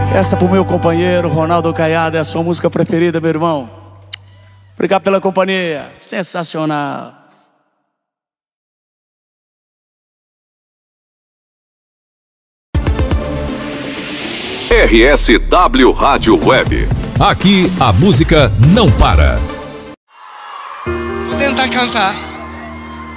Essa pro meu companheiro Ronaldo Caiado, é a sua música preferida, meu irmão. Obrigado pela companhia, sensacional. RSW Rádio Web. Aqui a música não para. Vou tentar cantar.